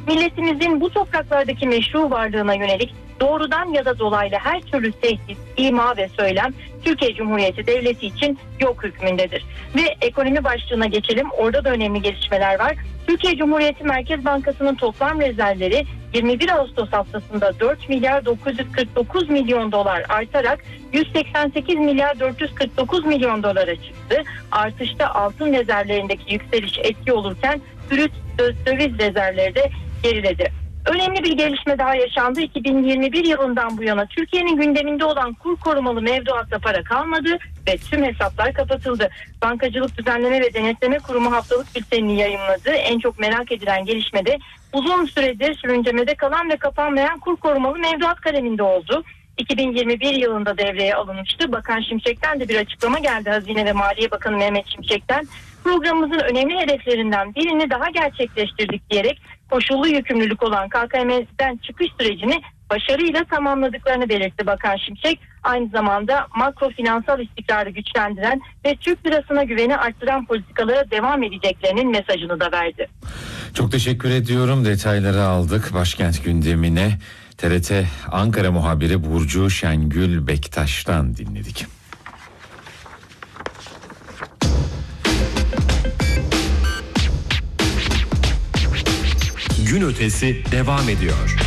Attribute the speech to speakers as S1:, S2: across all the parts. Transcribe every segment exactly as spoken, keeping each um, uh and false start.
S1: Milletimizin bu topraklardaki meşru varlığına yönelik doğrudan ya da dolaylı her türlü tehdit, ima ve söylem Türkiye Cumhuriyeti Devleti için yok hükmündedir. Ve ekonomi başlığına geçelim. Orada da önemli gelişmeler var. Türkiye Cumhuriyeti Merkez Bankası'nın toplam rezervleri yirmi bir Ağustos haftasında dört milyar dokuz yüz kırk dokuz milyon dolar artarak yüz seksen sekiz milyar dört yüz kırk dokuz milyon dolara çıktı. Artışta altın rezervlerindeki yükseliş etki olurken brüt döviz rezervleri de geriledi. Önemli bir gelişme daha yaşandı. iki bin yirmi bir yılından bu yana Türkiye'nin gündeminde olan kur korumalı mevduatta para kalmadı ve tüm hesaplar kapatıldı. Bankacılık Düzenleme ve Denetleme Kurumu haftalık bültenini yayımladı. En çok merak edilen gelişme de uzun süredir sürüncemede kalan ve kapanmayan kur korumalı mevduat kaleminde oldu. iki bin yirmi bir yılında devreye alınmıştı. Bakan Şimşek'ten de bir açıklama geldi. Hazine ve Maliye Bakanı Mehmet Şimşek'ten programımızın önemli hedeflerinden birini daha gerçekleştirdik diyerek koşullu yükümlülük olan K K M'den çıkış sürecini başarıyla tamamladıklarını belirtti Bakan Şimşek. Aynı zamanda makro finansal istikrarı güçlendiren ve Türk lirasına güveni arttıran politikalara devam edeceklerinin mesajını da verdi.
S2: Çok teşekkür ediyorum. Detayları aldık. Başkent gündemine T R T Ankara muhabiri Burcu Şengül Bektaş'tan dinledik.
S3: Gün ötesi devam ediyor.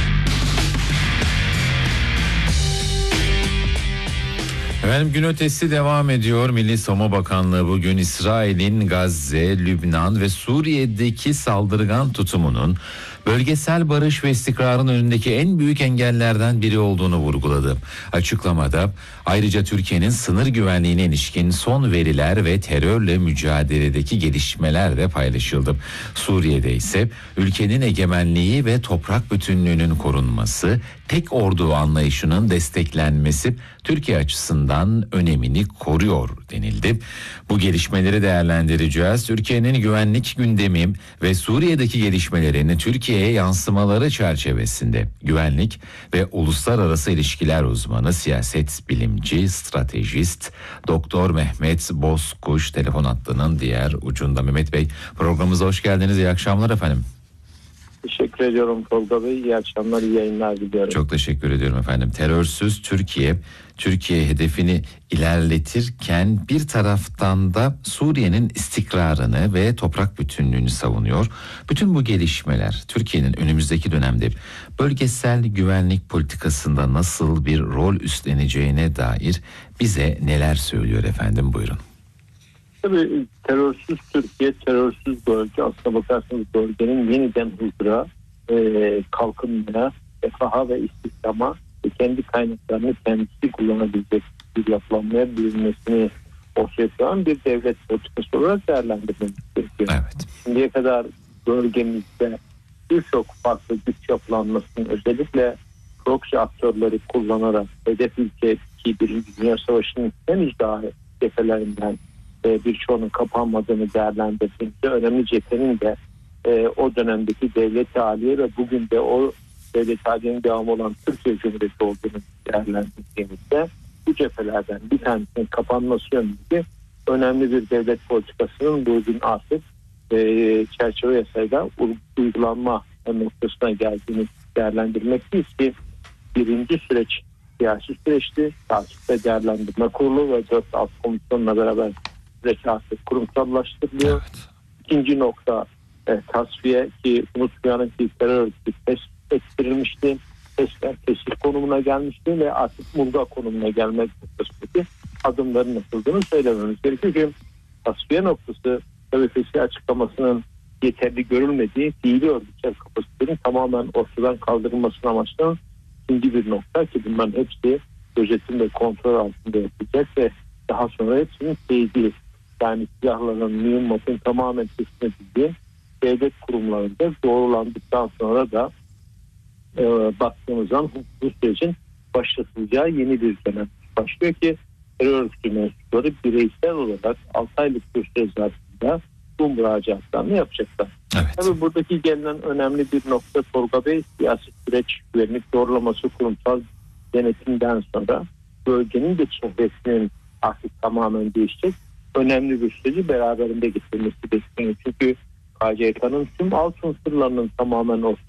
S2: Efendim gün ötesi devam ediyor. Milli Savunma Bakanlığı bugün İsrail'in Gazze, Lübnan ve Suriye'deki saldırgan tutumunun bölgesel barış ve istikrarın önündeki en büyük engellerden biri olduğunu vurguladı. Açıklamada ayrıca Türkiye'nin sınır güvenliğine ilişkin son veriler ve terörle mücadeledeki gelişmeler de paylaşıldı. Suriye'de ise ülkenin egemenliği ve toprak bütünlüğünün korunması, tek ordu anlayışının desteklenmesi Türkiye açısından önemini koruyor denildi. Bu gelişmeleri değerlendireceğiz. Türkiye'nin güvenlik gündemi ve Suriye'deki gelişmelerin Türkiye'ye yansımaları çerçevesinde güvenlik ve uluslararası ilişkiler uzmanı, siyaset bilimci, stratejist Doktor Mehmet Bozkuş telefon hattının diğer ucunda. Mehmet Bey, programımıza hoş geldiniz. İyi akşamlar efendim.
S4: Teşekkür ediyorum Tolga Bey. İyi akşamlar, iyi yayınlar diliyorum.
S2: Çok teşekkür ediyorum efendim. Terörsüz Türkiye, Türkiye hedefini ilerletirken bir taraftan da Suriye'nin istikrarını ve toprak bütünlüğünü savunuyor. Bütün bu gelişmeler Türkiye'nin önümüzdeki dönemde bölgesel güvenlik politikasında nasıl bir rol üstleneceğine dair bize neler söylüyor efendim, buyurun.
S4: Tabii terörsüz Türkiye, terörsüz bölge, aslına bakarsanız bölgenin yeniden huzura, e, kalkınmaya, refaha ve istihdama ve kendi kaynaklarını kendisi kullanabilecek bir yapılanmaya bürünmesini ortaya koyan bir devlet politikası olarak değerlendirmemiz gerekiyor.
S2: Evet.
S4: Şimdiye kadar bölgemizde birçok farklı güç yapılanmasının özellikle proxy aktörleri kullanarak hedef ülke ki Birinci Dünya Savaşı'nın henüz daha cephelerinden birçoğunun kapanmadığını değerlendirdiğimizde önemli cephenin de e, o dönemdeki devlet-i aliye ve bugün de o devlet-i aliyenin devamı olan Türkiye Cumhuriyeti olduğunu değerlendirdiğimizde bu cephelerden bir tanesinin kapanması yönünde önemli bir devlet politikasının bugün artık e, çerçeve yasayla uygulanma noktasına geldiğini değerlendirmekteyiz ki birinci süreç siyasi süreçti. Takip ve Değerlendirme Kurulu ve dört alt komisyonla beraber süreç artık kurumsallaştırılıyor. Evet. İkinci nokta e, tasfiye ki unutmayalım ki terör örgütü tespit ettirilmişti. Testler tesir konumuna gelmişti ve artık mulga konumuna gelmek noktasındaki adımların atıldığını söylememiz gerekiyor ki tasfiye noktası T B F S açıklamasının yeterli görülmediği fiili örgütsel kapasitenin tamamen ortadan kaldırılmasına amaçlanan ikinci bir nokta ki bunların hepsi gözetim ve kontrol altında yapılacak ve daha sonra hepsinin teyidi, yani silahların, mühimmatın tamamen teslim edildiği devlet kurumlarında doğrulandıktan sonra da e, baktığımız zaman bu sürecin başlatılacağı yeni bir dönem başlıyor ki terör örgütü mensupları bireysel olarak altı aylık bir süre zarfında bu müracaatlarını yapacaklar.
S2: Evet.
S4: Tabii buradaki gelinen önemli bir nokta Tolga Bey, siyasi süreç, güvenlik doğrulaması, kurumsal denetimden sonra bölgenin de çehresinin artık tamamen değişecek. Önemli bir süreci beraberinde getirmesi bekleniyor. Çünkü K C K'nın tüm alt unsurlarının tamamen ortaya